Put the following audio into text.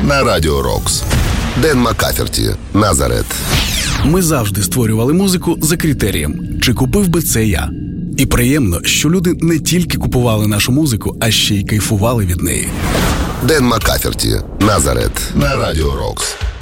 на Радіо Рокс. Ден Маккаферті, Назарет. Ми завжди створювали музику за критерієм «Чи купив би це я?». І приємно, що люди не тільки купували нашу музику, а ще й кайфували від неї. Ден Маккаферті, Назарет, на Радіо Рокс.